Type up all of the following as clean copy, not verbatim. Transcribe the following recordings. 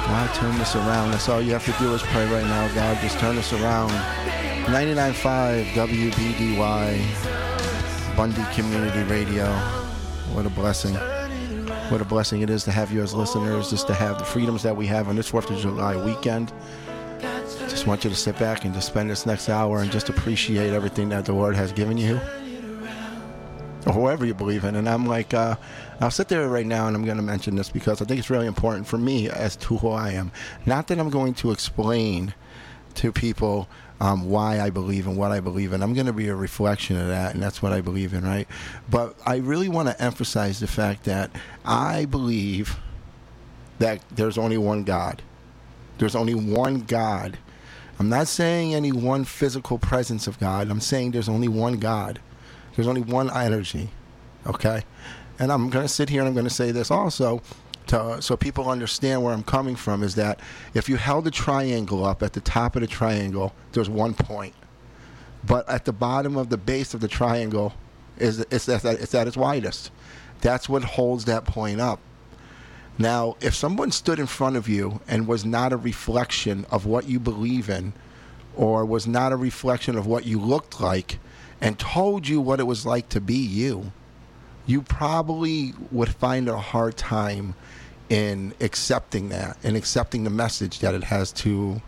God, turn this around. That's all you have to do is pray right now. God, just turn this around. 99.5 WBDY, Bundy Community Radio. What a blessing. What a blessing it is to have you as listeners, just to have the freedoms that we have on this 4th of July weekend. Just want you to sit back and just spend this next hour and just appreciate everything that the Lord has given you, or whoever you believe in. And I'm like, I'll sit there right now and I'm going to mention this because I think it's really important for me as to who I am. Not that I'm going to explain to people why I believe in what I believe in. I'm going to be a reflection of that, and that's what I believe in, right? But I really want to emphasize the fact that I believe that there's only one God. There's only one God. I'm not saying any one physical presence of God. I'm saying there's only one God. There's only one energy, okay? And I'm going to sit here and I'm going to say this also so people understand where I'm coming from, is that if you held a triangle up at the top of the triangle, there's one point. But at the bottom of the base of the triangle, it's at its widest. That's what holds that point up. Now, if someone stood in front of you and was not a reflection of what you believe in, or was not a reflection of what you looked like, and told you what it was like to be you, you probably would find a hard time in accepting that and accepting the message that it has to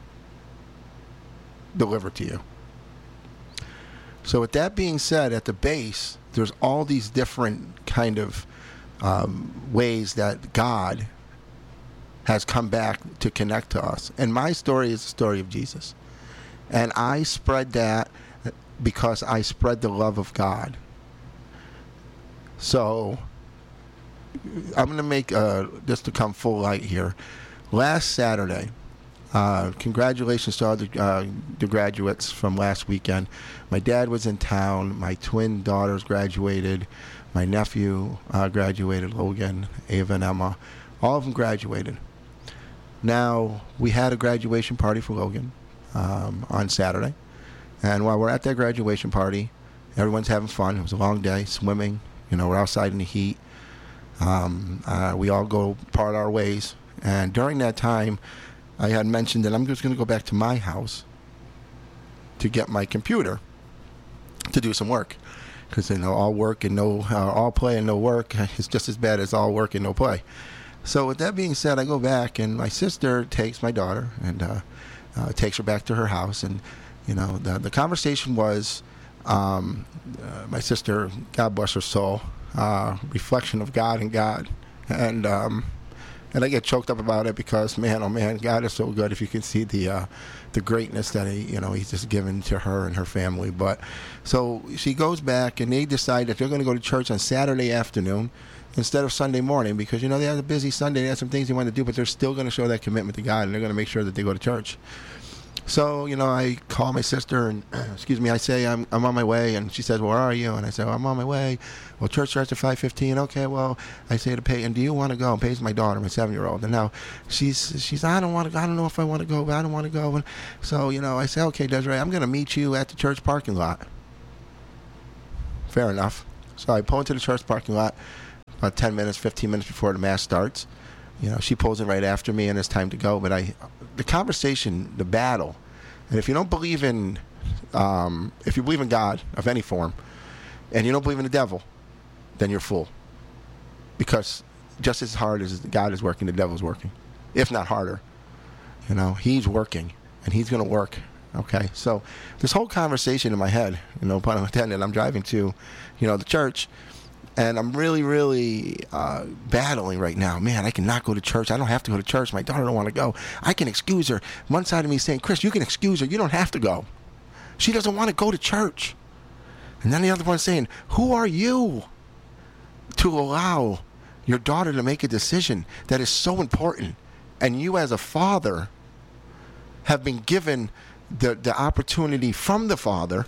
deliver to you. So with that being said, at the base, there's all these different kind of ways that God has come back to connect to us. And my story is the story of Jesus. And I spread that because I spread the love of God. So I'm going to make, just to come full light here, last Saturday, congratulations to all the graduates from last weekend. My dad was in town. My twin daughters graduated. My nephew graduated, Logan, Ava, and Emma. All of them graduated. Now, we had a graduation party for Logan on Saturday. And while we're at that graduation party, everyone's having fun. It was a long day, swimming. We're outside in the heat. We all go part our ways. And during that time, I had mentioned that I'm just going to go back to my house to get my computer to do some work. Because, all work and all play and no work is just as bad as all work and no play. So with that being said, I go back, and my sister takes my daughter and takes her back to her house. And, the conversation was, my sister, God bless her soul, reflection of God and God. And I get choked up about it because, man, oh man, God is so good. If you can see the greatness that he's just given to her and her family. But so she goes back, and they decide that they're going to go to church on Saturday afternoon instead of Sunday morning, because they had a busy Sunday. They had some things they want to do, but they're still going to show that commitment to God, and they're going to make sure that they go to church. So, I call my sister and, I say, I'm on my way. And she says, well, where are you? And I say, well, I'm on my way. Well, church starts at 5:15. Okay, well, I say to Peyton, do you want to go? And Peyton's my daughter, my 7-year-old. And now she's I don't want to go. I don't know if I want to go, but I don't want to go. And so, I say, okay, Desiree, I'm going to meet you at the church parking lot. Fair enough. So I pull into the church parking lot about 10 minutes, 15 minutes before the mass starts. She pulls in right after me, and it's time to go. But the conversation, the battle, and if you don't believe in, if you believe in God of any form, and you don't believe in the devil, then you're a fool. Because just as hard as God is working, the devil's working, if not harder. He's working, and he's going to work. Okay, so this whole conversation in my head, pun intended, I'm driving to, the church. And I'm really, really battling right now. Man, I cannot go to church. I don't have to go to church. My daughter don't want to go. I can excuse her. One side of me is saying, Chris, you can excuse her. You don't have to go. She doesn't want to go to church. And then the other one saying, who are you to allow your daughter to make a decision that is so important? And you as a father have been given the opportunity from the Father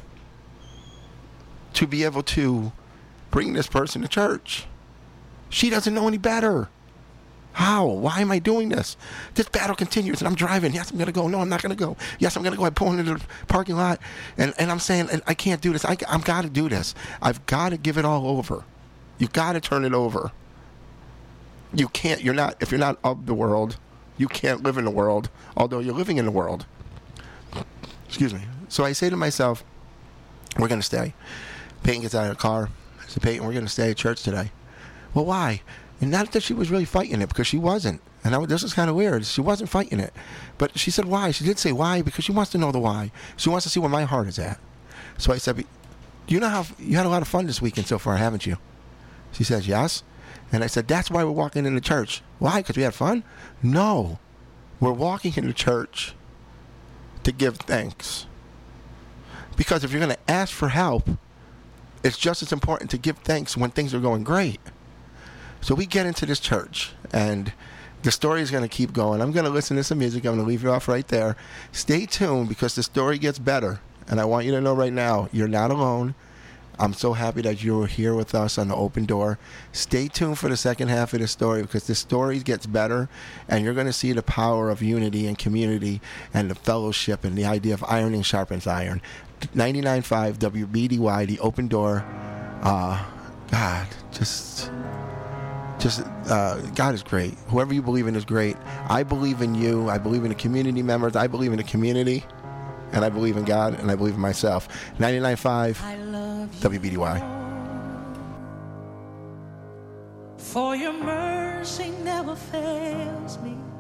to be able to bring this person to church. She doesn't know any better. How? Why am I doing this? This battle continues, and I'm driving. Yes, I'm going to go. No, I'm not going to go. Yes, I'm going to go. I pull into the parking lot, and I'm saying, I can't do this. I've got to do this. I've got to give it all over. You've got to turn it over. You can't. If you're not of the world, You can't live in the world, although you're living in the world. Excuse me. So I say to myself, we're going to stay. Peyton gets out of the car. I said, Peyton, we're going to stay at church today. Well, why? And not that she was really fighting it, because she wasn't. And this is kind of weird. She wasn't fighting it. But she said why. She did say why, because she wants to know the why. She wants to see where my heart is at. So I said, you know how you had a lot of fun this weekend so far, haven't you? She says, yes. And I said, that's why we're walking into church. Why? Because we had fun? No. We're walking into church to give thanks. Because if you're going to ask for help, it's just as important to give thanks when things are going great. So we get into this church, and the story is going to keep going. I'm going to listen to some music. I'm going to leave you off right there. Stay tuned, because the story gets better. And I want you to know right now, you're not alone. I'm so happy that you're here with us on the Open Door. Stay tuned for the second half of the story, because the story gets better, and you're going to see the power of unity and community and the fellowship and the idea of ironing sharpens iron. 99.5 WBDY, the Open Door. God, God is great. Whoever you believe in is great. I believe in you. I believe in the community members. I believe in the community. And I believe in God, and I believe in myself. 99.5 WBDY. For your mercy never fails me.